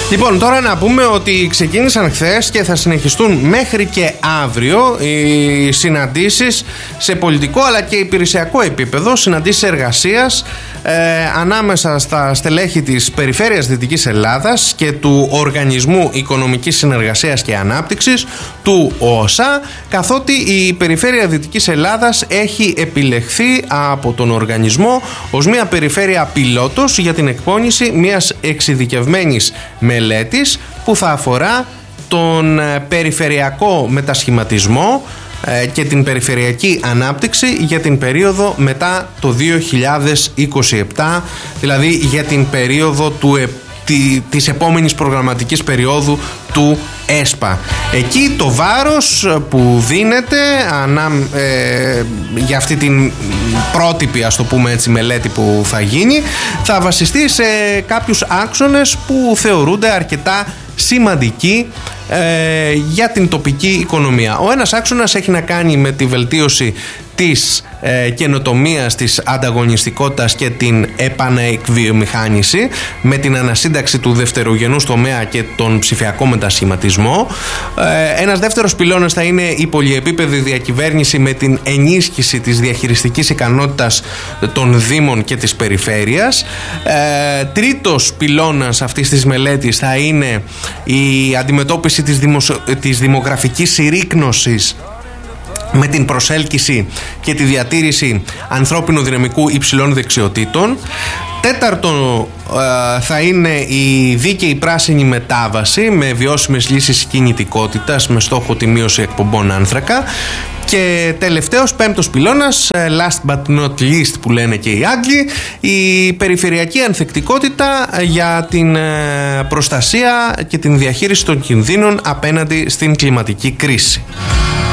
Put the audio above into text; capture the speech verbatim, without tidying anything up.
Λοιπόν, τώρα να πούμε ότι ξεκίνησαν χθες και θα συνεχιστούν μέχρι και αύριο οι συναντήσεις σε πολιτικό αλλά και υπηρεσιακό επίπεδο, συναντήσεις εργασίας ε, ανάμεσα στα στελέχη της Περιφέρειας Δυτικής Ελλάδας και του Οργανισμού Οικονομικής Συνεργασίας και Ανάπτυξης του ΟΟΣΑ, καθότι η Περιφέρεια Δυτικής Ελλάδας έχει επιλεχθεί από τον οργανισμό ως μια περιφέρεια πιλότος για την εκπόνηση μιας εξειδικευμένης μελέτης που θα αφορά τον περιφερειακό μετασχηματισμό και την περιφερειακή ανάπτυξη για την περίοδο μετά το δύο χιλιάδες είκοσι επτά, δηλαδή για την περίοδο του, τη, της επόμενης προγραμματικής περίοδου του ΕΣΠΑ. Εκεί το βάρος που δίνεται ανά, ε, για αυτή την πρότυπη, ας το πούμε έτσι, μελέτη που θα γίνει, θα βασιστεί σε κάποιους άξονες που θεωρούνται αρκετά σημαντικοί ε, για την τοπική οικονομία. Ο ένας άξονας έχει να κάνει με τη βελτίωση της ε, καινοτομίας, της ανταγωνιστικότητας και την επαναεκβιομηχάνηση με την ανασύνταξη του δευτερογενούς τομέα και τον ψηφιακό μετασχηματισμό. Ε, ένας δεύτερος πυλώνας θα είναι η πολυεπίπεδη διακυβέρνηση με την ενίσχυση της διαχειριστικής ικανότητας των δήμων και της περιφέρειας. Ε, τρίτος πυλώνας αυτής της μελέτης θα είναι η αντιμετώπιση της, δημοσιο... της δημογραφικής συρρίκνωσης με την προσέλκυση και τη διατήρηση ανθρώπινου δυναμικού υψηλών δεξιοτήτων. Τέταρτο ε, θα είναι η δίκαιη πράσινη μετάβαση με βιώσιμες λύσεις κινητικότητας με στόχο τη μείωση εκπομπών άνθρακα. Και τελευταίος, πέμπτος πυλώνας, last but not least που λένε και οι Άγγλοι, η περιφερειακή ανθεκτικότητα για την προστασία και την διαχείριση των κινδύνων απέναντι στην κλιματική κρίση.